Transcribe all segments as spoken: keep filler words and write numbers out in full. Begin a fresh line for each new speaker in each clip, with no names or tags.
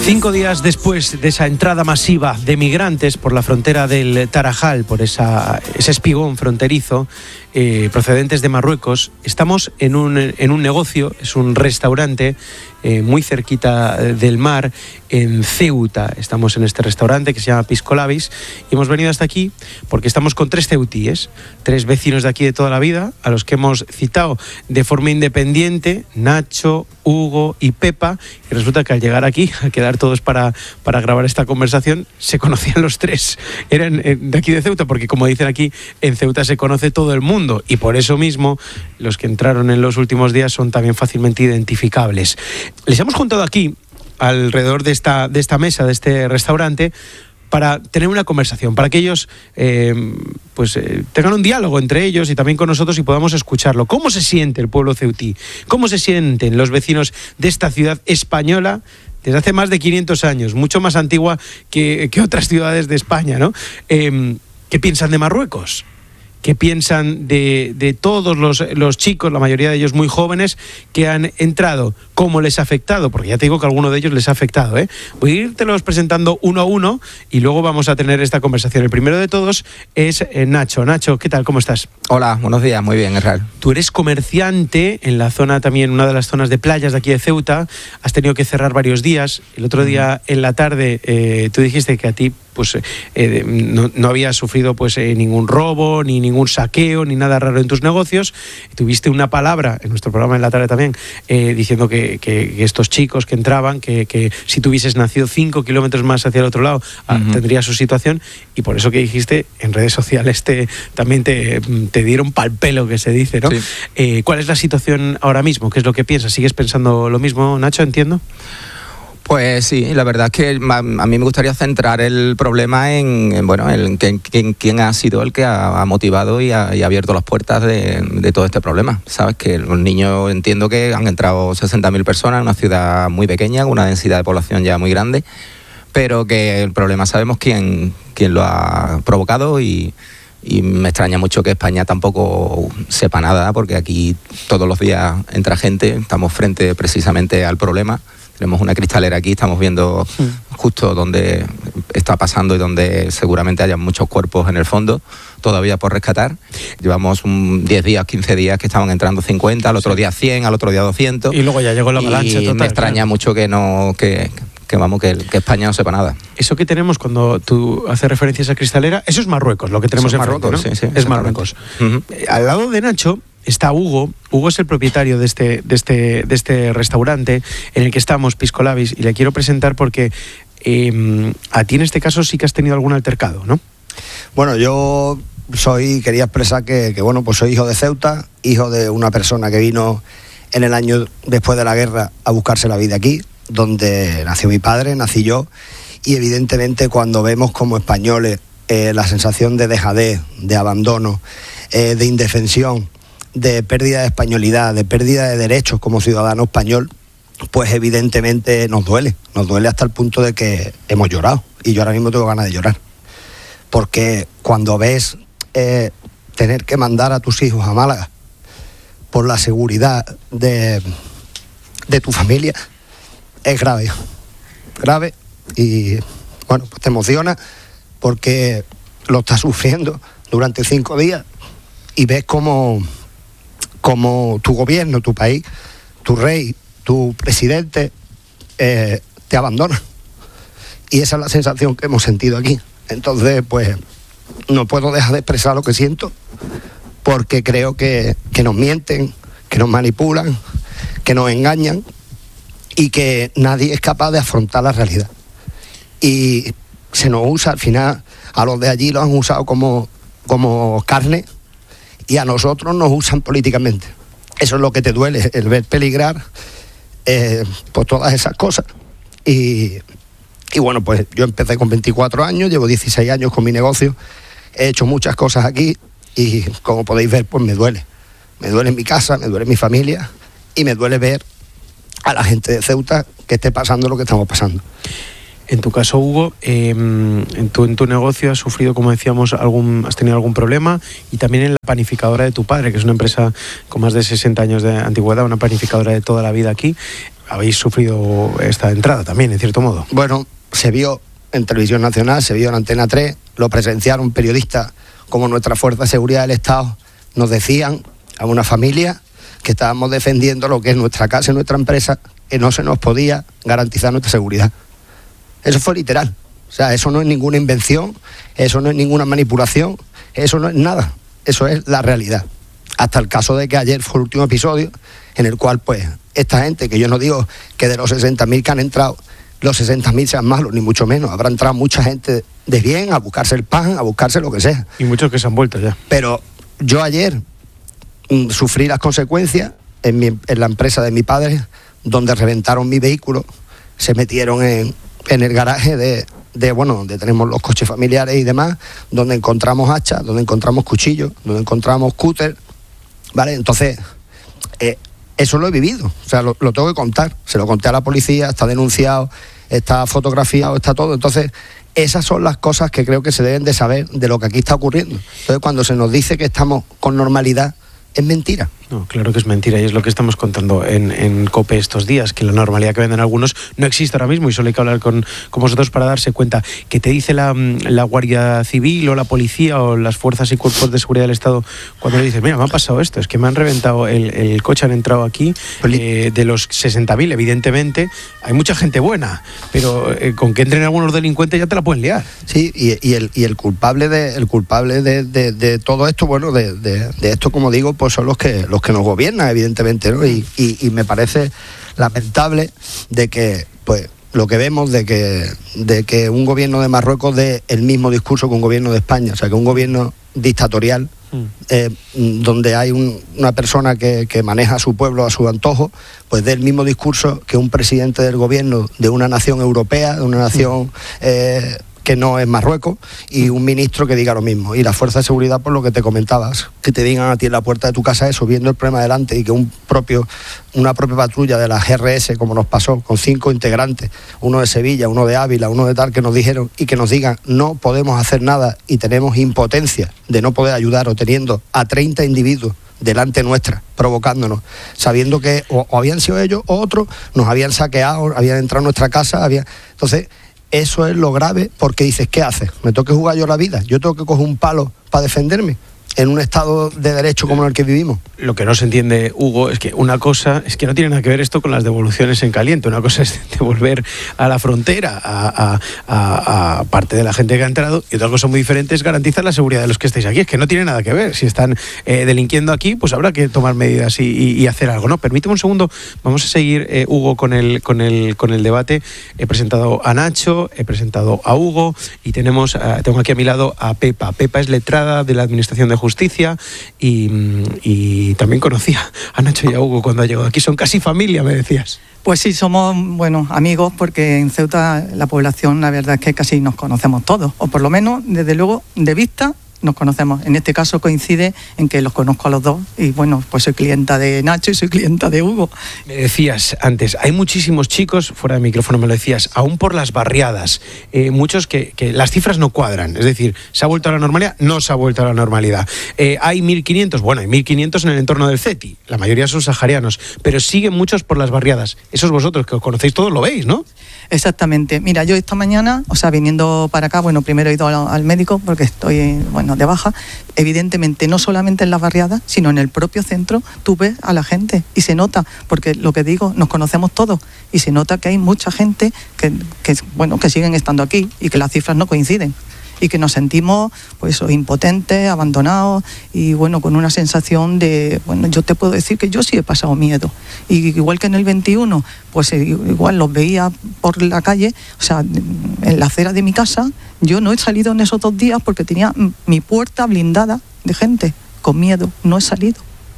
Cinco días después de esa entrada masiva de migrantes por la frontera del Tarajal, por esa, ese espigón fronterizo, eh, procedentes de Marruecos, estamos en un, en un negocio, es un restaurante eh, muy cerquita del mar, en Ceuta. Estamos en este restaurante que se llama Pisco Labis y hemos venido hasta aquí porque estamos con tres ceutíes, tres vecinos de aquí de toda la vida, a los que hemos citado de forma independiente, Nacho, Hugo y Pepa, y resulta que al llegar aquí, al quedar todos para, para grabar esta conversación, se conocían los tres, eran de aquí de Ceuta, porque como dicen aquí, en Ceuta se conoce todo el mundo, y por eso mismo los que entraron en los últimos días son también fácilmente identificables. Les hemos juntado aquí, alrededor de esta, de esta mesa, de este restaurante, para tener una conversación, para que ellos eh, pues, eh, tengan un diálogo entre ellos y también con nosotros y podamos escucharlo. ¿Cómo se siente el pueblo ceutí? ¿Cómo se sienten los vecinos de esta ciudad española desde hace más de quinientos años, mucho más antigua que, que otras ciudades de España, ¿no? Eh, ¿Qué piensan de Marruecos? ¿Qué piensan de, de todos los, los chicos, la mayoría de ellos muy jóvenes, que han entrado? ¿Cómo les ha afectado? Porque ya te digo que a alguno de ellos les ha afectado, ¿eh? Voy a irtelos presentando uno a uno y luego vamos a tener esta conversación. El primero de todos es eh, Nacho. Nacho, ¿qué tal? ¿Cómo estás?
Hola, buenos días. Muy bien, Israel.
Tú eres comerciante en la zona también, una de las zonas de playas de aquí de Ceuta. Has tenido que cerrar varios días. El otro día en la tarde eh, tú dijiste que a ti pues eh, no, no habías sufrido pues eh, ningún robo, ni ningún saqueo, ni nada raro en tus negocios. Tuviste una palabra en nuestro programa en la tarde también, eh, diciendo que, que, que estos chicos que entraban, que, que si tú hubieses nacido cinco kilómetros más hacia el otro lado, uh-huh. ah, tendría su situación, y por eso que dijiste, en redes sociales te, también te, te dieron pal pelo, que se dice, ¿no? Sí. Eh, ¿Cuál es la situación ahora mismo? ¿Qué es lo que piensas? ¿Sigues pensando lo mismo, Nacho, entiendo?
Pues sí, la verdad es que a mí me gustaría centrar el problema en, en bueno, en quién ha sido el que ha, ha motivado y ha, y ha abierto las puertas de, de todo este problema. Sabes que los niños, entiendo que han entrado sesenta mil personas en una ciudad muy pequeña, con una densidad de población ya muy grande, pero que el problema sabemos quién, quién lo ha provocado, y, y me extraña mucho que España tampoco sepa nada, porque aquí todos los días entra gente, estamos frente precisamente al problema. Tenemos una cristalera aquí, estamos viendo justo dónde está pasando y donde seguramente haya muchos cuerpos en el fondo todavía por rescatar. Llevamos un diez días, quince días que estaban entrando cincuenta, al otro sí. día cien, al otro día doscientos.
Y luego ya llegó la avalancha
total. Y me extraña claro. mucho que no que, que vamos que, que España no sepa nada.
Eso que tenemos cuando tú haces referencia a esa cristalera, eso es Marruecos, lo que tenemos en Marruecos, ¿no? sí, sí, es Marruecos. Uh-huh. Al lado de Nacho está Hugo. Hugo es el propietario de este, de este, de este restaurante en el que estamos, Pisco Labis, y le quiero presentar porque eh, a ti en este caso sí que has tenido algún altercado, ¿no?
Bueno, yo soy, quería expresar que, que bueno, pues soy hijo de Ceuta, hijo de una persona que vino en el año después de la guerra a buscarse la vida aquí, donde nació mi padre, nací yo, y evidentemente cuando vemos como españoles eh, la sensación de dejadez, de abandono, eh, de indefensión, de pérdida de españolidad, de pérdida de derechos como ciudadano español, pues evidentemente nos duele, nos duele hasta el punto de que hemos llorado, y yo ahora mismo tengo ganas de llorar, porque cuando ves eh, tener que mandar a tus hijos a Málaga por la seguridad de, de tu familia, es grave, grave, y bueno, pues te emociona porque lo estás sufriendo durante cinco días y ves cómo como tu gobierno, tu país, tu rey, tu presidente eh, te abandona. Y esa es la sensación que hemos sentido aquí. Entonces, pues, no puedo dejar de expresar lo que siento, porque creo que, que nos mienten, que nos manipulan, que nos engañan, y que nadie es capaz de afrontar la realidad. Y se nos usa, al final, a los de allí los han usado como, como carne, y a nosotros nos usan políticamente. Eso es lo que te duele, el ver peligrar eh, por todas esas cosas. Y, y bueno, pues yo empecé con veinticuatro años, llevo dieciséis años con mi negocio, he hecho muchas cosas aquí y como podéis ver, pues me duele. Me duele mi casa, me duele mi familia y me duele ver a la gente de Ceuta que esté pasando lo que estamos pasando.
En tu caso, Hugo, eh, en, tu, en tu negocio has sufrido, como decíamos, algún, has tenido algún problema, y también en la panificadora de tu padre, que es una empresa con más de sesenta años de antigüedad, una panificadora de toda la vida aquí. habéis sufrido esta entrada también, en cierto modo.
Bueno, se vio en Televisión Nacional, se vio en Antena tres, lo presenciaron periodistas como nuestra Fuerza de Seguridad del Estado, nos decían a una familia que estábamos defendiendo lo que es nuestra casa y nuestra empresa, que no se nos podía garantizar nuestra seguridad. Eso fue literal. O sea, eso no es ninguna invención, eso no es ninguna manipulación, eso no es nada. Eso es la realidad. Hasta el caso de que ayer fue el último episodio en el cual, pues, esta gente, que yo no digo que de los sesenta mil que han entrado, los sesenta mil sean malos, ni mucho menos. Habrá entrado mucha gente de bien a buscarse el pan, a buscarse lo que sea.
Y muchos que se han vuelto ya.
Pero yo ayer mm, sufrí las consecuencias en, mi, en la empresa de mi padre, donde reventaron mi vehículo, se metieron en, en el garaje de, de, bueno, donde tenemos los coches familiares y demás, donde encontramos hachas, donde encontramos cuchillos, donde encontramos cúter, ¿vale? Entonces, eh, eso lo he vivido, o sea, lo, lo tengo que contar, se lo conté a la policía, está denunciado, está fotografiado, está todo. Entonces, esas son las cosas que creo que se deben de saber de lo que aquí está ocurriendo. Entonces, cuando se nos dice que estamos con normalidad, es mentira.
No, claro que es mentira, y es lo que estamos contando en, en COPE estos días, que la normalidad que venden algunos no existe ahora mismo, y solo hay que hablar con, con vosotros para darse cuenta. Que te dice la, la Guardia Civil o la policía o las fuerzas y cuerpos de seguridad del Estado cuando le dices, mira, me ha pasado esto, es que me han reventado el, el coche, han entrado aquí, eh, de los sesenta mil, evidentemente, hay mucha gente buena, pero eh, con que entren algunos delincuentes ya te la pueden liar.
Sí, y, y, el, y el culpable de el culpable de, de, de todo esto, bueno, de, de, de esto, como digo, pues son los que los que nos gobiernan, evidentemente, ¿no? Y, y, y me parece lamentable de que, pues, lo que vemos de que de que un gobierno de Marruecos dé el mismo discurso que un gobierno de España, o sea, que un gobierno dictatorial, mm. eh, donde hay un, una persona que, que maneja a su pueblo a su antojo, pues dé el mismo discurso que un presidente del gobierno de una nación europea, de una nación... Mm. Eh, que no es Marruecos, y un ministro que diga lo mismo. Y la fuerza de seguridad, por lo que te comentabas, que te digan a ti en la puerta de tu casa eso, viendo el problema delante, y que un propio, una propia patrulla de la G R S, como nos pasó, con cinco integrantes, uno de Sevilla, uno de Ávila, uno de tal, que nos dijeron, y que nos digan, no podemos hacer nada y tenemos impotencia de no poder ayudar, o teniendo a treinta individuos delante nuestra, provocándonos, sabiendo que o, o habían sido ellos o otros, nos habían saqueado, habían entrado en nuestra casa, había... Entonces, eso es lo grave, porque dices, ¿qué haces? ¿Me tengo que jugar yo la vida? ¿Yo tengo que coger un palo para defenderme en un estado de derecho como en el que vivimos?
Lo que no se entiende, Hugo, es que una cosa es que no tiene nada que ver esto con las devoluciones en caliente. Una cosa es devolver a la frontera a, a, a, a parte de la gente que ha entrado, y otra cosa muy diferente es garantizar la seguridad de los que estáis aquí. Es que no tiene nada que ver. Si están eh, delinquiendo aquí, pues habrá que tomar medidas y, y, y hacer algo, ¿no? Permíteme un segundo, vamos a seguir, eh, Hugo, con el, con, el, con el debate. He presentado a Nacho, he presentado a Hugo, y tenemos, uh, tengo aquí a mi lado a Pepa. Pepa es letrada de la Administración de Justicia, y, y también conocía a Nacho y a Hugo cuando ha llegado aquí. Son casi familia, me decías.
Pues sí, somos, bueno, amigos, porque en Ceuta la población, la verdad es que casi nos conocemos todos, o por lo menos, desde luego, de vista nos conocemos. En este caso coincide en que los conozco a los dos, y bueno, pues soy clienta de Nacho y soy clienta de Hugo.
Me decías antes, hay muchísimos chicos, fuera de micrófono me lo decías, aún por las barriadas, eh, muchos que, que las cifras no cuadran, es decir, ¿se ha vuelto a la normalidad? No se ha vuelto a la normalidad. Eh, hay mil quinientos, bueno, hay mil quinientos en el entorno del CETI, la mayoría son saharianos, pero siguen muchos por las barriadas. Esos vosotros que os conocéis todos lo veis, ¿no?
Exactamente. Mira, yo esta mañana, o sea, viniendo para acá, bueno, primero he ido al, al médico porque estoy, bueno, de baja. Evidentemente, no solamente en las barriadas, sino en el propio centro, tú ves a la gente y se nota, porque lo que digo, nos conocemos todos, y se nota que hay mucha gente que, que bueno, que siguen estando aquí y que las cifras no coinciden, y que nos sentimos, pues, impotentes, abandonados, y bueno, con una sensación de, bueno, yo te puedo decir que yo sí he pasado miedo, y igual que en el veintiuno, pues igual los veía por la calle, o sea, en la acera de mi casa. Yo no he salido en esos dos días porque tenía mi puerta blindada de gente, con miedo, no he salido.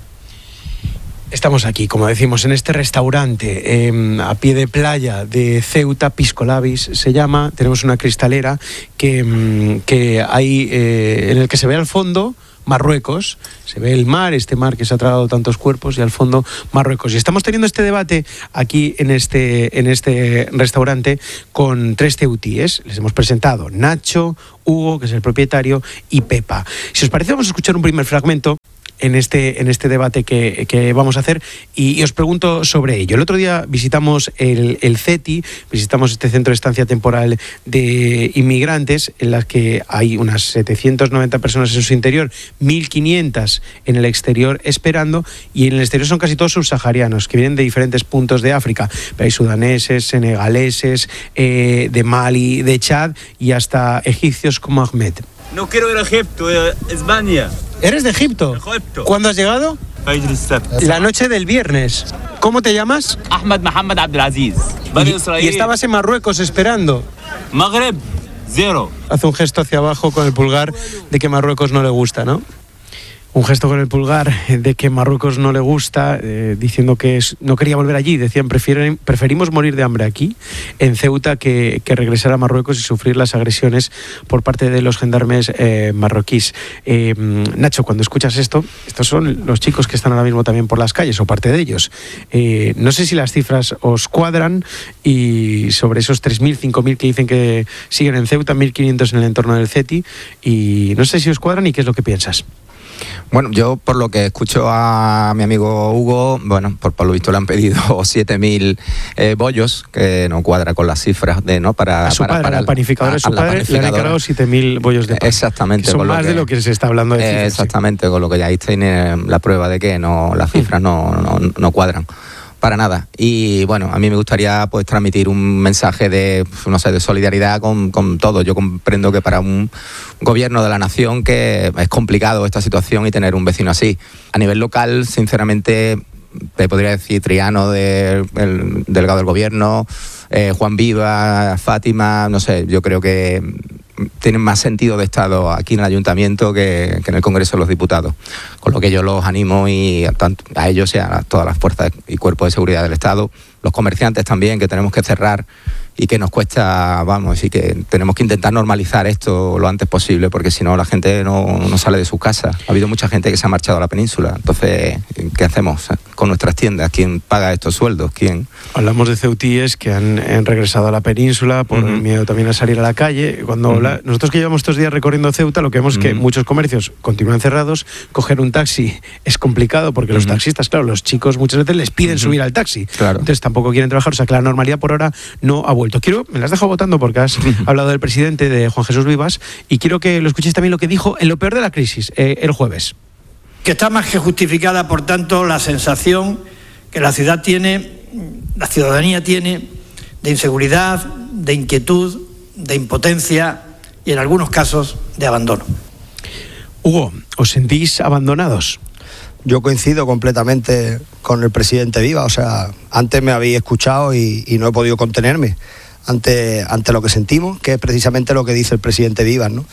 Estamos aquí, como decimos, en este restaurante eh, a pie de playa de Ceuta, Pisco Labis se llama. Tenemos una cristalera que, que hay, eh, en el que se ve al fondo Marruecos, se ve el mar, este mar que se ha tragado tantos cuerpos, y al fondo Marruecos. Y estamos teniendo este debate aquí en este, en este restaurante con tres ceutíes. Les hemos presentado Nacho, Hugo, que es el propietario, y Pepa. Si os parece, vamos a escuchar un primer fragmento en este, en este debate que, que vamos a hacer y, y os pregunto sobre ello. El otro día visitamos el, el CETI, visitamos este centro de estancia temporal de inmigrantes en las que hay unas setecientas noventa personas en su interior, mil quinientas en el exterior esperando, y en el exterior son casi todos subsaharianos que vienen de diferentes puntos de África. Hay sudaneses, senegaleses, eh, de Mali, de Chad y hasta egipcios como Ahmed.
No quiero ir a Egipto, a España.
¿Eres de Egipto?
Egipto.
¿Cuándo has llegado? La noche del viernes. ¿Cómo te llamas?
Ahmed Mohamed Abdelaziz.
Y, y estabas en Marruecos esperando.
Maghreb, cero.
Hace un gesto hacia abajo con el pulgar de que Marruecos no le gusta, ¿no? Un gesto con el pulgar de que Marruecos no le gusta, eh, diciendo que es, no quería volver allí. Decían, prefieren, preferimos morir de hambre aquí, en Ceuta, que, que regresar a Marruecos y sufrir las agresiones por parte de los gendarmes eh, marroquíes. Eh, Nacho, cuando escuchas esto, estos son los chicos que están ahora mismo también por las calles, o parte de ellos. Eh, no sé si las cifras os cuadran, y sobre esos tres mil, cinco mil que dicen que siguen en Ceuta, mil quinientos en el entorno del CETI, y no sé si os cuadran y qué es lo que piensas.
Bueno, yo por lo que escucho a mi amigo Hugo, bueno, por, por lo visto le han pedido siete mil eh, bollos, que no cuadra con las cifras de, ¿no? Para,
a su
para,
padre,
para
al panificador de su padre, le han encargado siete mil bollos de pan.
Exactamente.
Que son más que, de lo que se está hablando de cifras.
eh, Exactamente, sí. Con lo que ya ahí tiene la prueba de que no las cifras no, no, no cuadran. Para nada. Y bueno, a mí me gustaría pues transmitir un mensaje de, no sé, de solidaridad con, con todos. Yo comprendo que para un gobierno de la nación que es complicado esta situación y tener un vecino así. A nivel local, sinceramente, te podría decir Triano, de, el delegado del gobierno, eh, Juan Viva, Fátima, no sé, yo creo que tienen más sentido de Estado aquí en el Ayuntamiento que, que en el Congreso de los Diputados. Con lo que yo los animo y a, tanto, a ellos y a todas las fuerzas y cuerpos de seguridad del Estado, los comerciantes también, que tenemos que cerrar y que nos cuesta, vamos, y que tenemos que intentar normalizar esto lo antes posible, porque si no la gente no, no sale de su casa. Ha habido mucha gente que se ha marchado a la península. Entonces, ¿qué hacemos con nuestras tiendas? ¿Quién paga estos sueldos? ¿Quién?
Hablamos de ceutíes que han, han regresado a la península por uh-huh. el miedo también a salir a la calle. Cuando uh-huh. la, nosotros que llevamos estos días recorriendo Ceuta, lo que vemos es uh-huh. que muchos comercios continúan cerrados. Coger un taxi es complicado porque uh-huh. los taxistas, claro, los chicos muchas veces les piden uh-huh. subir al taxi. Claro. Entonces tampoco quieren trabajar. O sea que la normalidad por ahora no ha vuelto. Quiero, me las dejo votando porque has hablado del presidente, de Juan Jesús Vivas, y quiero que lo escuchéis también lo que dijo en lo peor de la crisis, eh, el jueves.
Que está más que justificada, por tanto, la sensación que la ciudad tiene, la ciudadanía tiene, de inseguridad, de inquietud, de impotencia y en algunos casos de abandono.
Hugo, ¿os sentís abandonados?
Yo coincido completamente con el presidente Viva, o sea, antes me habéis escuchado y, y no he podido contenerme ante, ante lo que sentimos, que es precisamente lo que dice el presidente Vivas, ¿no?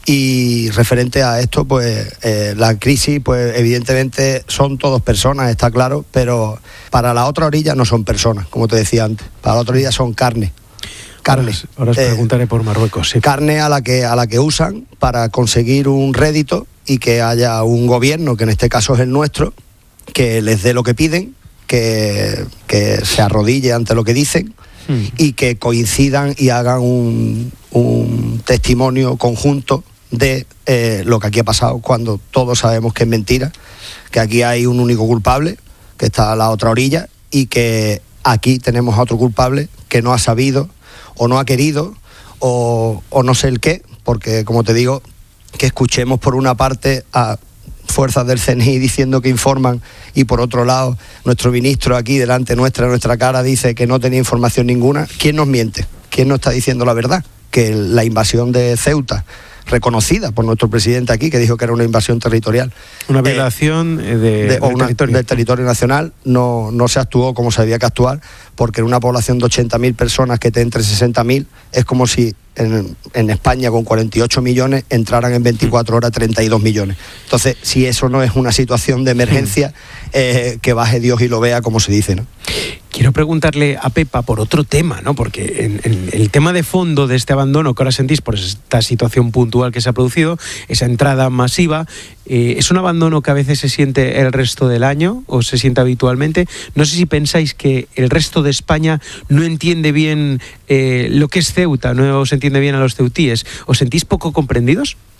Y referente a esto, pues eh, la crisis, pues evidentemente son todos personas, está claro, pero para la otra orilla no son personas, como te decía antes, para la otra orilla son carne. Carne.
Ahora, ahora os preguntaré eh, por Marruecos. Sí.
Carne a la que a la que usan para conseguir un rédito y que haya un gobierno, que en este caso es el nuestro, que les dé lo que piden, que, que se arrodille ante lo que dicen hmm. y que coincidan y hagan un, un testimonio conjunto de eh, lo que aquí ha pasado, cuando todos sabemos que es mentira, que aquí hay un único culpable, que está a la otra orilla, y que aquí tenemos a otro culpable que no ha sabido o no ha querido o, o no sé el qué, porque como te digo, que escuchemos por una parte a fuerzas del C N I diciendo que informan y por otro lado nuestro ministro aquí delante nuestra, nuestra cara, dice que no tenía información ninguna. ¿Quién nos miente? ¿Quién nos está diciendo la verdad? Que la invasión de Ceuta, reconocida por nuestro presidente aquí, que dijo que era una invasión territorial,
una violación eh, de,
de, o una,
territorio.
del territorio nacional, no, no se actuó como se había que actuar, porque en una población de ochenta mil personas que te entre sesenta mil, es como si en, en España con cuarenta y ocho millones entraran en veinticuatro horas treinta y dos millones. Entonces, si eso no es una situación de emergencia, eh, que baje Dios y lo vea, como se dice, ¿no?
Quiero preguntarle a Pepa por otro tema, ¿no? Porque en, en el tema de fondo de este abandono que ahora sentís por esta situación puntual que se ha producido, esa entrada masiva, eh, ¿es un abandono que a veces se siente el resto del año o se siente habitualmente? No sé si pensáis que el resto de España no entiende bien eh, lo que es Ceuta, no se entiende bien a los ceutíes. ¿Os sentís poco comprendidos?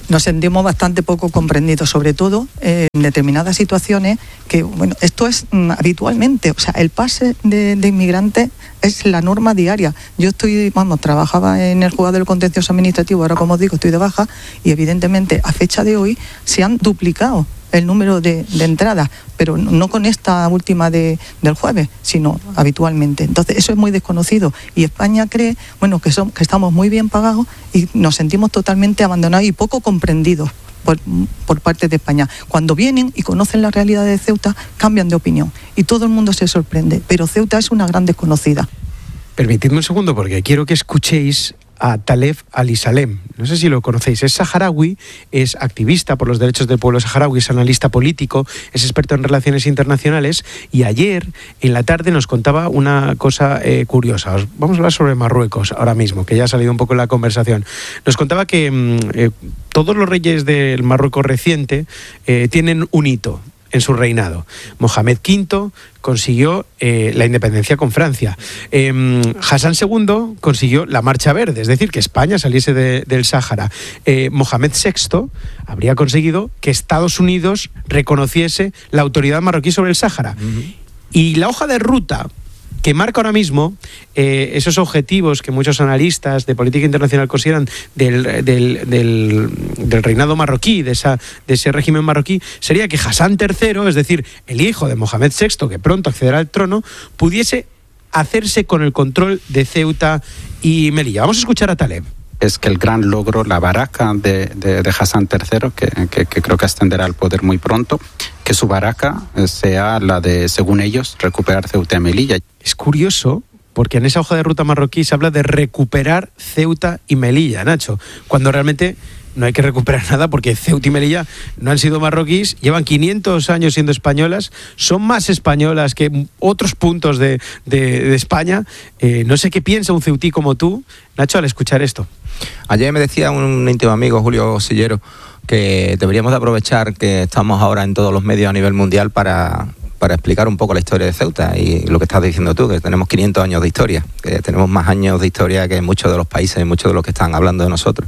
nos sentimos bastante poco comprendidos, sobre todo eh, en determinadas situaciones que, bueno, esto es mm, habitualmente, o sea, el pase de, de inmigrantes es la norma diaria. Yo estoy, vamos, trabajaba en el juzgado del contencioso administrativo, ahora como os digo, estoy de baja, y evidentemente a fecha de hoy se han duplicado el número de, de entradas, pero no con esta última de, del jueves, sino habitualmente. Entonces, eso es muy desconocido. Y España cree, bueno, que, son, que estamos muy bien pagados y nos sentimos totalmente abandonados y poco comprendidos por, por parte de España. Cuando vienen y conocen la realidad de Ceuta, cambian de opinión. Y todo el mundo se sorprende. Pero Ceuta es una gran desconocida.
Permitidme un segundo, porque quiero que escuchéis a Taleb Ali-Salem. No sé si lo conocéis. Es saharaui, es activista por los derechos del pueblo saharaui, es analista político, es experto en relaciones internacionales, y ayer en la tarde nos contaba una cosa eh, curiosa. Os vamos a hablar sobre Marruecos ahora mismo, que ya ha salido un poco en la conversación. Nos contaba que eh, todos los reyes del Marruecos reciente eh, tienen un hito en su reinado. Mohamed quinto consiguió eh, la independencia con Francia. Eh, Hassan segundo consiguió la Marcha Verde, es decir, que España saliese de, del Sáhara. Eh, Mohamed sexto habría conseguido que Estados Unidos reconociese la autoridad marroquí sobre el Sáhara. Uh-huh. Y la hoja de ruta que marca ahora mismo eh, esos objetivos que muchos analistas de política internacional consideran del, del, del, del reinado marroquí, de, esa, de ese régimen marroquí, sería que Hassan tercero, es decir, el hijo de Mohamed sexto, que pronto accederá al trono, pudiese hacerse con el control de Ceuta y Melilla. Vamos a escuchar a Taleb.
Es que el gran logro, la baraca de, de, de Hassan tercero, que, que, que creo que ascenderá al poder muy pronto, que su baraca sea la de, según ellos, recuperar Ceuta y Melilla.
Es curioso, porque en esa hoja de ruta marroquí se habla de recuperar Ceuta y Melilla, Nacho, cuando realmente no hay que recuperar nada, porque Ceuta y Melilla no han sido marroquíes, llevan quinientos años siendo españolas, son más españolas que otros puntos de, de, de España. Eh, no sé qué piensa un ceutí como tú, Nacho, al escuchar esto.
Ayer me decía un íntimo amigo, Julio Sillero, que deberíamos de aprovechar que estamos ahora en todos los medios a nivel mundial para, para explicar un poco la historia de Ceuta, y lo que estás diciendo tú, que tenemos quinientos años de historia, que tenemos más años de historia que muchos de los países y muchos de los que están hablando de nosotros.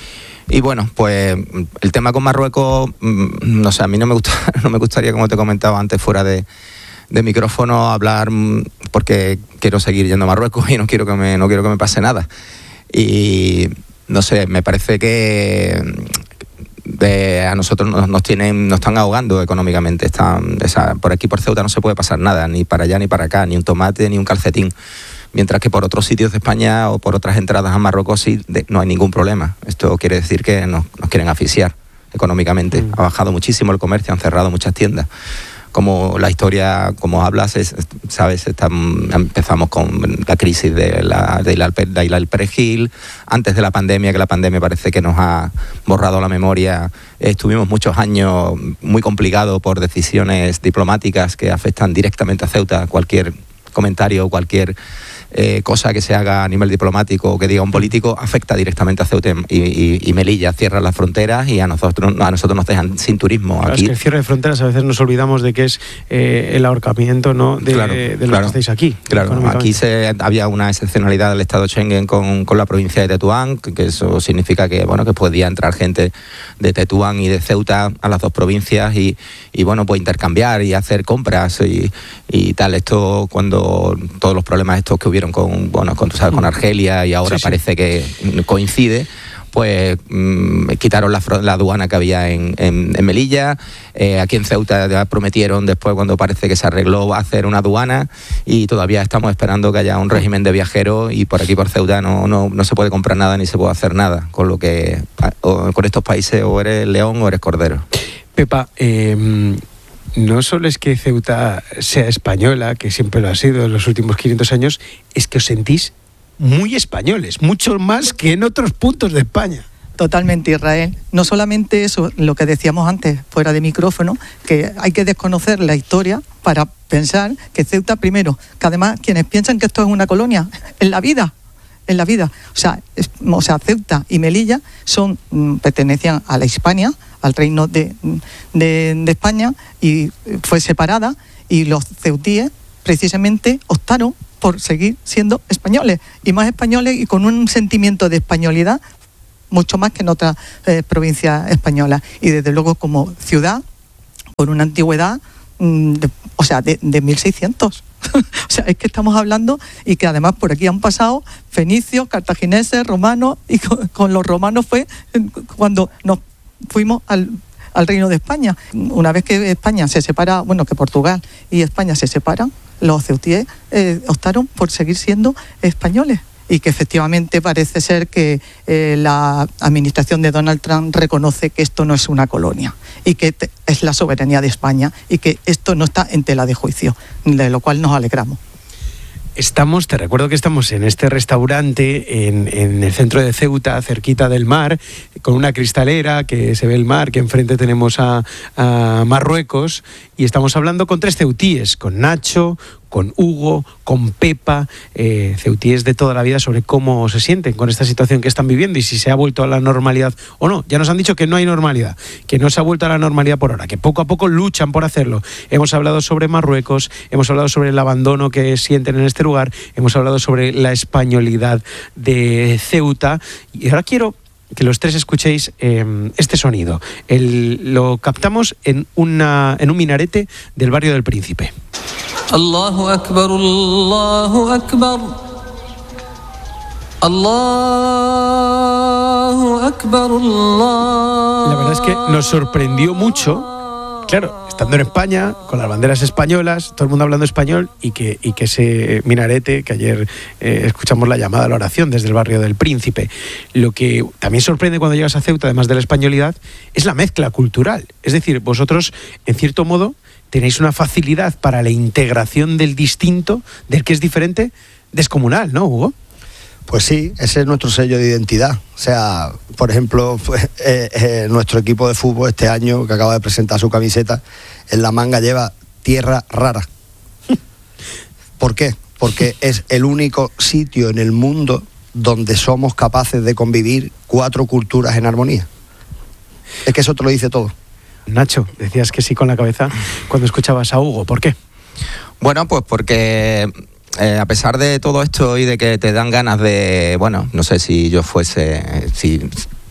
Y bueno, pues el tema con Marruecos, no sé, a mí no me gusta, no me gustaría, como te comentaba antes fuera de, de micrófono, hablar, porque quiero seguir yendo a Marruecos y no quiero que me, no quiero que me pase nada. Y no sé, me parece que de, a nosotros nos, nos tienen, nos están ahogando económicamente. Están, esa, por aquí por Ceuta no se puede pasar nada, ni para allá ni para acá, ni un tomate ni un calcetín. Mientras que por otros sitios de España o por otras entradas a Marruecos sí de, no hay ningún problema. Esto quiere decir que nos, nos quieren asfixiar económicamente. Mm. Ha bajado muchísimo el comercio, han cerrado muchas tiendas. Como la historia, como hablas, es, sabes, están, empezamos con la crisis de la, de la, de la del perejil, antes de la pandemia, que la pandemia parece que nos ha borrado la memoria. Estuvimos muchos años muy complicados por decisiones diplomáticas que afectan directamente a Ceuta. Cualquier comentario, cualquier eh, cosa que se haga a nivel diplomático o que diga un político afecta directamente a Ceuta y, y, y Melilla. Cierran las fronteras y a nosotros a nosotros nos dejan sin turismo.
Claro, aquí. Es que el cierre de fronteras a veces nos olvidamos de que es eh, el ahorcamiento, ¿no?, de, claro, de los claro, que estáis aquí.
Claro, aquí se, había una excepcionalidad del Estado Schengen con, con la provincia de Tetuán, que, que eso significa que bueno que podía entrar gente de Tetuán y de Ceuta a las dos provincias y, y bueno, pues intercambiar y hacer compras y, y tal. Esto cuando todos los problemas estos que hubieron con, bueno, con, tú sabes, con Argelia y ahora sí, sí. parece que coincide, pues mmm, quitaron la, la aduana que había en, en, en Melilla. Eh, aquí en Ceuta ya prometieron después, cuando parece que se arregló, hacer una aduana y todavía estamos esperando que haya un régimen de viajeros y por aquí por Ceuta no, no, no se puede comprar nada ni se puede hacer nada, con lo que o, con estos países o eres león o eres cordero.
Pepa, eh... no solo es que Ceuta sea española, que siempre lo ha sido en los últimos quinientos años, es que os sentís muy españoles, mucho más que en otros puntos de España.
Totalmente, Israel. No solamente eso, lo que decíamos antes, fuera de micrófono, que hay que desconocer la historia para pensar que Ceuta, primero, que además quienes piensan que esto es una colonia, en la vida, en la vida. O sea, es, o sea Ceuta y Melilla son, pertenecían a la Hispania, al reino de, de, de España, y fue separada, y los ceutíes precisamente optaron por seguir siendo españoles, y más españoles y con un sentimiento de españolidad mucho más que en otras eh, provincias españolas. Y desde luego como ciudad, con una antigüedad, mm, de, o sea, de, de mil seiscientos. O sea, es que estamos hablando, y que además por aquí han pasado fenicios, cartagineses, romanos, y con, con los romanos fue cuando nos fuimos al, al Reino de España. Una vez que España se separa, bueno, que Portugal y España se separan, los ceutíes eh, optaron por seguir siendo españoles. Y que efectivamente parece ser que eh, la administración de Donald Trump reconoce que esto no es una colonia y que te, es la soberanía de España y que esto no está en tela de juicio, de lo cual nos alegramos.
Estamos, te recuerdo que estamos en este restaurante en, en el centro de Ceuta, cerquita del mar, con una cristalera que se ve el mar, que enfrente tenemos a, a Marruecos, y estamos hablando con tres ceutíes, con Nacho, con Hugo, con Pepa, eh, ceutíes de toda la vida, sobre cómo se sienten con esta situación que están viviendo y si se ha vuelto a la normalidad o no. Ya nos han dicho que no hay normalidad, que no se ha vuelto a la normalidad por ahora, que poco a poco luchan por hacerlo. Hemos hablado sobre Marruecos, hemos hablado sobre el abandono que sienten en este lugar, hemos hablado sobre la españolidad de Ceuta, y ahora quiero que los tres escuchéis eh, este sonido. El, lo captamos en, una, en un minarete del barrio del Príncipe.
Allahu Akbar, Allahu Akbar, Allahu Akbar, Allahu.
La verdad es que nos sorprendió mucho, claro, estando en España, con las banderas españolas, todo el mundo hablando español, y que, y que ese minarete, que ayer eh, escuchamos la llamada a la oración desde el barrio del Príncipe. Lo que también sorprende cuando llegas a Ceuta, además de la españolidad, es la mezcla cultural. Es decir, vosotros, en cierto modo, tenéis una facilidad para la integración del distinto, del que es diferente, descomunal, ¿no, Hugo?
Pues sí, ese es nuestro sello de identidad. O sea, por ejemplo, pues, eh, eh, nuestro equipo de fútbol este año, que acaba de presentar su camiseta, en la manga lleva tierra rara. ¿Por qué? Porque es el único sitio en el mundo donde somos capaces de convivir cuatro culturas en armonía. Es que eso te lo dice todo.
Nacho, decías que sí con la cabeza cuando escuchabas a Hugo. ¿Por qué?
Bueno, pues porque eh, a pesar de todo esto y de que te dan ganas de, bueno, no sé si yo fuese, si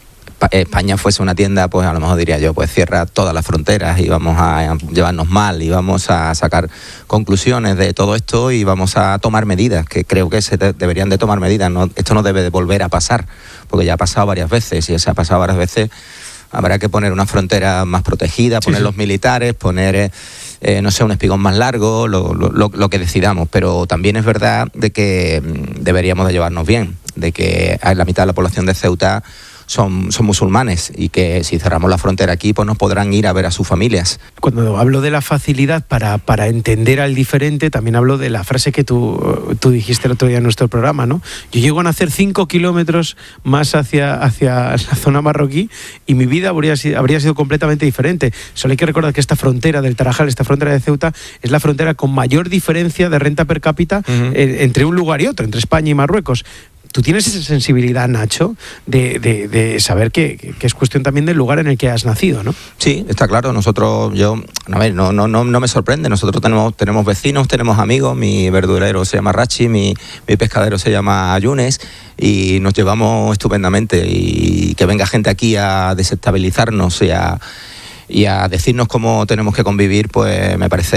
España fuese una tienda, pues a lo mejor diría yo, pues cierra todas las fronteras y vamos a llevarnos mal y vamos a sacar conclusiones de todo esto y vamos a tomar medidas, que creo que se de, deberían de tomar medidas. No, esto no debe de volver a pasar, porque ya ha pasado varias veces y se ha pasado varias veces. Habrá que poner una frontera más protegida, poner sí, sí. los militares, poner, eh, no sé, un espigón más largo, lo, lo, lo que decidamos. Pero también es verdad de que deberíamos de llevarnos bien, de que la mitad de la población de Ceuta son, son musulmanes y que si cerramos la frontera aquí, pues no podrán ir a ver a sus familias.
Cuando hablo de la facilidad para, para entender al diferente, también hablo de la frase que tú, tú dijiste el otro día en nuestro programa, ¿no? Yo llego a nacer cinco kilómetros más hacia, hacia la zona marroquí y mi vida habría, habría sido completamente diferente. Solo hay que recordar que esta frontera del Tarajal, esta frontera de Ceuta, es la frontera con mayor diferencia de renta per cápita uh-huh. eh, entre un lugar y otro, entre España y Marruecos. ¿Tú tienes esa sensibilidad, Nacho, de, de, de saber que, que es cuestión también del lugar en el que has nacido, ¿no?
Sí, está claro. Nosotros, yo, a ver, no, no, no, no me sorprende. Nosotros tenemos, tenemos vecinos, tenemos amigos. Mi verdurero se llama Rachi, mi, mi pescadero se llama Yunes y nos llevamos estupendamente. Y que venga gente aquí a desestabilizarnos y a... y a decirnos cómo tenemos que convivir, pues me parece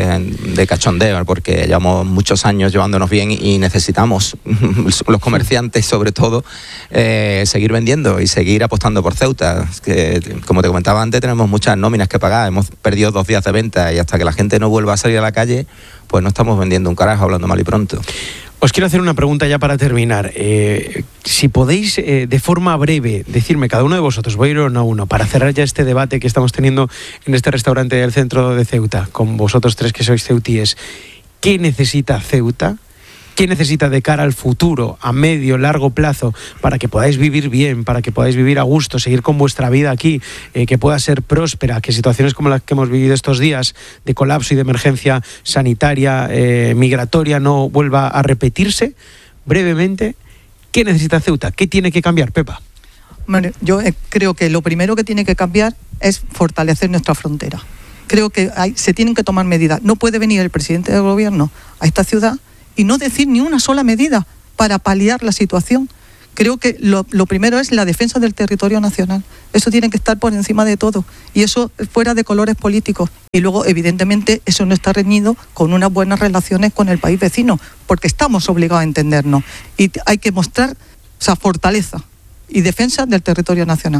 de cachondeo, porque llevamos muchos años llevándonos bien y necesitamos, los comerciantes sobre todo, eh, seguir vendiendo y seguir apostando por Ceuta. Que, como te comentaba antes, tenemos muchas nóminas que pagar, hemos perdido dos días de venta y hasta que la gente no vuelva a salir a la calle, pues no estamos vendiendo un carajo, hablando mal y pronto.
Os quiero hacer una pregunta ya para terminar. Eh, si podéis, eh, de forma breve, decirme cada uno de vosotros, voy a ir uno a uno, para cerrar ya este debate que estamos teniendo en este restaurante del centro de Ceuta, con vosotros tres que sois ceutíes, ¿qué necesita Ceuta? ¿Qué necesita de cara al futuro, a medio, largo plazo, para que podáis vivir bien, para que podáis vivir a gusto, seguir con vuestra vida aquí, eh, que pueda ser próspera, que situaciones como las que hemos vivido estos días, de colapso y de emergencia sanitaria, eh, migratoria, no vuelva a repetirse? Brevemente, ¿qué necesita Ceuta? ¿Qué tiene que cambiar, Pepa?
Bueno, yo eh, creo que lo primero que tiene que cambiar es fortalecer nuestra frontera. Creo que hay, se tienen que tomar medidas. No puede venir el presidente del gobierno a esta ciudad y no decir ni una sola medida para paliar la situación. creo que lo, lo primero es la defensa del territorio nacional. Eso tiene que estar por encima de todo. Y eso fuera de colores políticos. Y luego, evidentemente, eso no está reñido con unas buenas relaciones con el país vecino, porque estamos obligados a entendernos. Y hay que mostrar esa fortaleza y defensa del territorio nacional.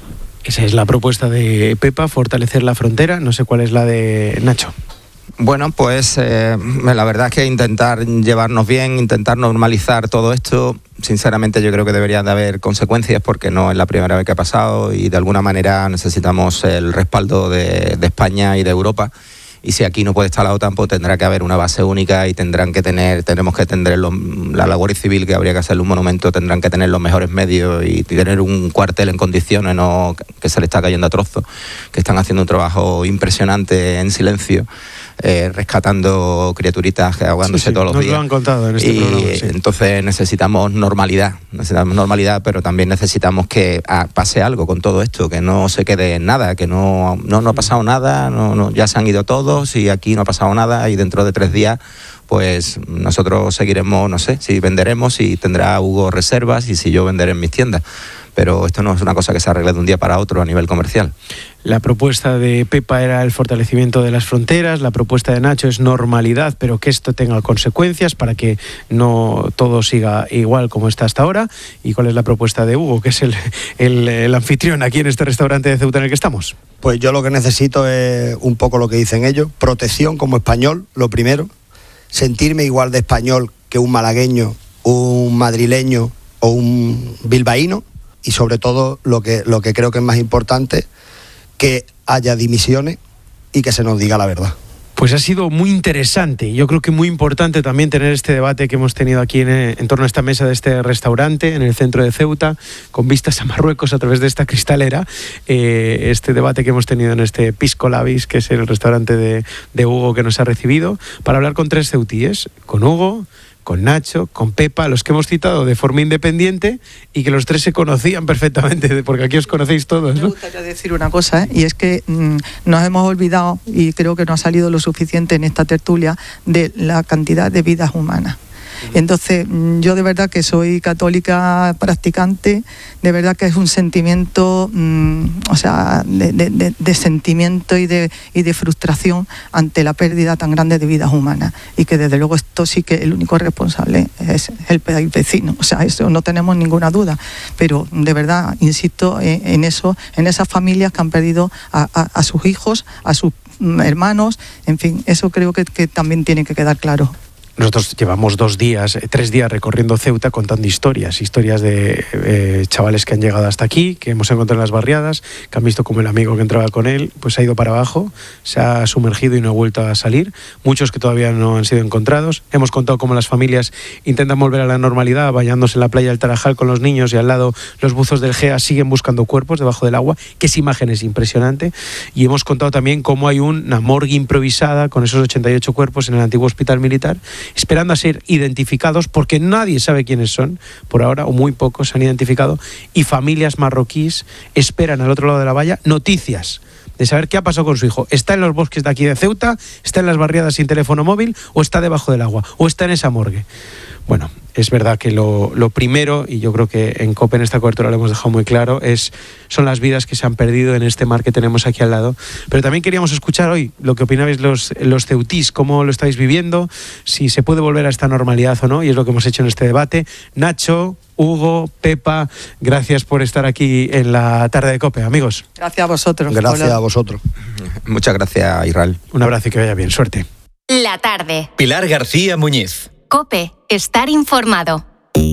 Esa es la propuesta de Pepa, fortalecer la frontera. No sé cuál es la de Nacho.
Bueno, pues eh, la verdad es que intentar llevarnos bien, intentar normalizar todo esto, sinceramente yo creo que debería de haber consecuencias porque no es la primera vez que ha pasado y de alguna manera necesitamos el respaldo de, de España y de Europa. Y si aquí no puede estar la OTAN, pues tendrá que haber una base única y tendrán que tener, tenemos que tener los, la la Guardia Civil, que habría que hacerle un monumento, tendrán que tener los mejores medios y tener un cuartel en condiciones, no que se le está cayendo a trozos, que están haciendo un trabajo impresionante en silencio, eh, rescatando criaturitas ahogándose sí, sí, todos los
nos
días.
Lo han contado en este
y
programa, sí.
Entonces necesitamos normalidad, necesitamos normalidad, pero también necesitamos que ah, pase algo con todo esto, que no se quede en nada, que no, no, no ha pasado nada, no, no, ya se han ido todos. Y aquí no ha pasado nada y dentro de tres días pues nosotros seguiremos, no sé, si venderemos, si tendrá Hugo reservas y si yo venderé en mis tiendas, pero esto no es una cosa que se arregle de un día para otro a nivel comercial.
La propuesta de Pepa era el fortalecimiento de las fronteras, la propuesta de Nacho es normalidad, pero que esto tenga consecuencias para que no todo siga igual como está hasta ahora. ¿Y cuál es la propuesta de Hugo, que es el, el, el anfitrión aquí en este restaurante de Ceuta en el que estamos?
Pues yo lo que necesito es un poco lo que dicen ellos, protección como español, lo primero, sentirme igual de español que un malagueño, un madrileño o un bilbaíno, y sobre todo lo que, lo que creo que es más importante, que haya dimisiones y que se nos diga la verdad.
Pues ha sido muy interesante, yo creo que muy importante también tener este debate que hemos tenido aquí en, en torno a esta mesa de este restaurante en el centro de Ceuta, con vistas a Marruecos a través de esta cristalera, eh, este debate que hemos tenido en este Pisco Labis, que es el restaurante de, de Hugo que nos ha recibido, para hablar con tres ceutíes, con Hugo, con Nacho, con Pepa, los que hemos citado de forma independiente y que los tres se conocían perfectamente, porque aquí os conocéis todos, ¿no?
Me gustaría decir una cosa, ¿eh? Y es que mmm, nos hemos olvidado, y creo que no ha salido lo suficiente en esta tertulia, de la cantidad de vidas humanas. Entonces, yo de verdad que soy católica practicante, de verdad que es un sentimiento, mmm, o sea, de, de, de, de sentimiento y de, y de frustración ante la pérdida tan grande de vidas humanas. Y que desde luego esto sí que el único responsable es el país vecino, o sea, eso no tenemos ninguna duda. Pero de verdad, insisto en, en eso, en esas familias que han perdido a, a, a sus hijos, a sus hermanos, en fin, eso creo que, que también tiene que quedar claro.
Nosotros llevamos dos días, tres días recorriendo Ceuta contando historias, historias de eh, chavales que han llegado hasta aquí, que hemos encontrado en las barriadas, que han visto como el amigo que entraba con él, pues ha ido para abajo, se ha sumergido y no ha vuelto a salir, muchos que todavía no han sido encontrados. Hemos contado cómo las familias intentan volver a la normalidad, bañándose en la playa del Tarajal con los niños y al lado los buzos del G E A siguen buscando cuerpos debajo del agua, que esa imagen es impresionante. Y hemos contado también cómo hay una morgue improvisada con esos ochenta y ocho cuerpos en el antiguo hospital militar, esperando a ser identificados porque nadie sabe quiénes son, por ahora, o muy pocos se han identificado, y familias marroquíes esperan al otro lado de la valla noticias de saber qué ha pasado con su hijo. ¿Está en los bosques de aquí de Ceuta? ¿Está en las barriadas sin teléfono móvil? ¿O está debajo del agua? ¿O está en esa morgue? Bueno, es verdad que lo, lo primero, y yo creo que en COPE en esta cobertura lo hemos dejado muy claro, es, son las vidas que se han perdido en este mar que tenemos aquí al lado. Pero también queríamos escuchar hoy lo que opinabais los, los ceutís, cómo lo estáis viviendo, si se puede volver a esta normalidad o no, y es lo que hemos hecho en este debate. Nacho, Hugo, Pepa, gracias por estar aquí en la tarde de COPE, amigos.
Gracias a vosotros.
Gracias
Hola.
a vosotros.
Muchas gracias, Israel.
Un abrazo y que vaya bien, suerte.
La tarde.
Pilar García Muñiz.
COPE, estar informado.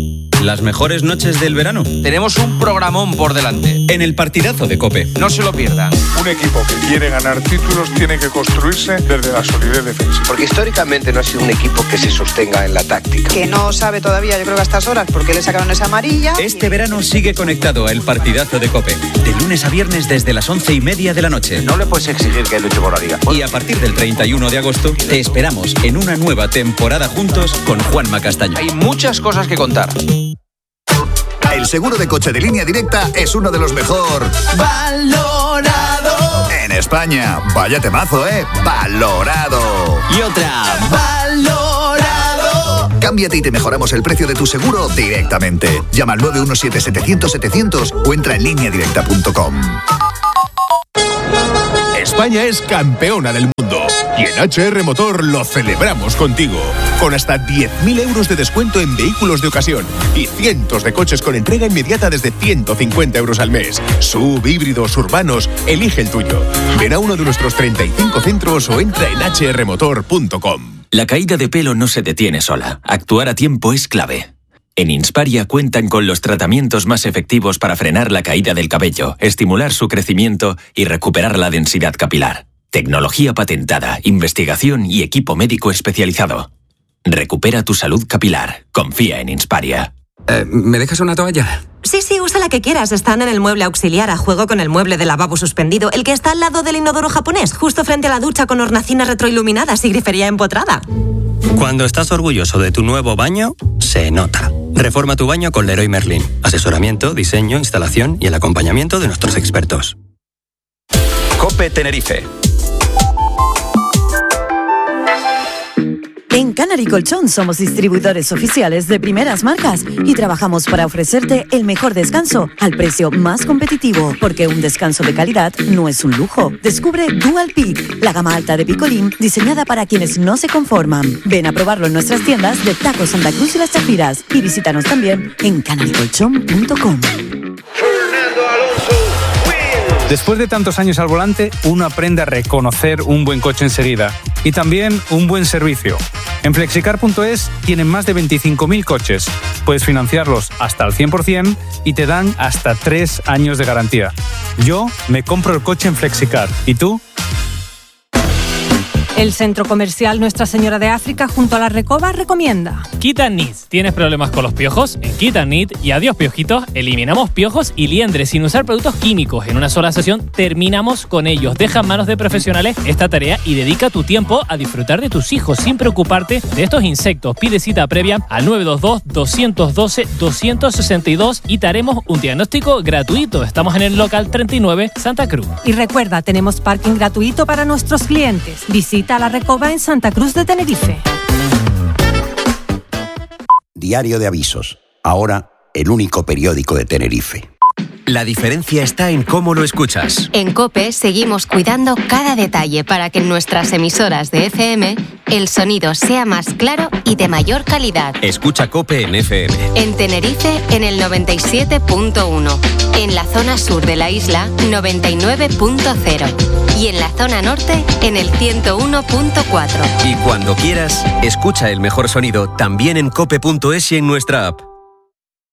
Las mejores noches del verano.
Tenemos un programón por delante.
En el partidazo de COPE.
No se lo pierdan.
Un equipo que quiere ganar títulos tiene que construirse desde la solidez defensiva.
Porque históricamente no ha sido un equipo que se sostenga en la táctica.
Que no sabe todavía, yo creo que a estas horas, porque le sacaron esa amarilla.
Este verano sigue conectado a el partidazo de COPE. De lunes a viernes desde las once y media de la noche.
No le puedes exigir que luche por la liga.
Y a partir del treinta y uno de agosto te esperamos en una nueva temporada juntos con Juanma Castaño.
Hay muchas cosas que contar.
El seguro de coche de Línea Directa es uno de los mejor
valorado
en España. Vaya temazo, ¿eh? Valorado.
Y otra valorado
Cámbiate y te mejoramos el precio de tu seguro directamente. Llama al nueve uno siete setecientos setecientos o entra en línea directa punto com.
España es campeona del mundo y en H R Motor lo celebramos contigo. Con hasta diez mil euros de descuento en vehículos de ocasión y cientos de coches con entrega inmediata desde ciento cincuenta euros al mes. Sub, híbridos, urbanos, elige el tuyo. Ven a uno de nuestros treinta y cinco centros o entra en h r motor punto com.
La caída de pelo no se detiene sola. Actuar a tiempo es clave. En Insparia cuentan con los tratamientos más efectivos para frenar la caída del cabello, estimular su crecimiento y recuperar la densidad capilar. Tecnología patentada, investigación y equipo médico especializado. Recupera tu salud capilar. Confía en Insparia.
Eh, ¿Me dejas una toalla?
Sí, sí, usa la que quieras. Están en el mueble auxiliar a juego con el mueble de lavabo suspendido, el que está al lado del inodoro japonés, justo frente a la ducha con hornacinas retroiluminadas y grifería empotrada.
Cuando estás orgulloso de tu nuevo baño, se nota. Reforma tu baño con Leroy Merlin. Asesoramiento, diseño, instalación y el acompañamiento de nuestros expertos.
COPE Tenerife.
En Canary Colchón somos distribuidores oficiales de primeras marcas y trabajamos para ofrecerte el mejor descanso al precio más competitivo, porque un descanso de calidad no es un lujo. Descubre Dual Peak, la gama alta de Picolín diseñada para quienes no se conforman. Ven a probarlo en nuestras tiendas de Taco Santa Cruz y Las Chapiras y visítanos también en canary colchón punto com.
Después de tantos años al volante, uno aprende a reconocer un buen coche enseguida y también un buen servicio. En flexicar punto es tienen más de veinticinco mil coches. Puedes financiarlos hasta al cien por ciento y te dan hasta tres años de garantía. Yo me compro el coche en Flexicar. ¿Y tú?
El centro comercial Nuestra Señora de África junto a la Recoba recomienda.
Kit and Knit. ¿Tienes problemas con los piojos? En Kit and Knit y adiós piojitos, eliminamos piojos y liendres sin usar productos químicos. En una sola sesión terminamos con ellos. Deja en manos de profesionales esta tarea y dedica tu tiempo a disfrutar de tus hijos sin preocuparte de estos insectos. Pide cita previa al nueve dos dos, dos uno dos, dos seis dos y te haremos un diagnóstico gratuito. Estamos en el local treinta y nueve Santa Cruz.
Y recuerda, tenemos parking gratuito para nuestros clientes. Visita a la Recoba en Santa Cruz de Tenerife.
Diario de Avisos. Ahora, el único periódico de Tenerife.
La diferencia está en cómo lo escuchas.
En COPE seguimos cuidando cada detalle para que en nuestras emisoras de F M el sonido sea más claro y de mayor calidad.
Escucha COPE en F M.
En Tenerife en el noventa y siete punto uno. En la zona sur de la isla noventa y nueve punto cero. Y en la zona norte en el ciento uno punto cuatro.
Y cuando quieras, escucha el mejor sonido también en cope punto es y en nuestra app.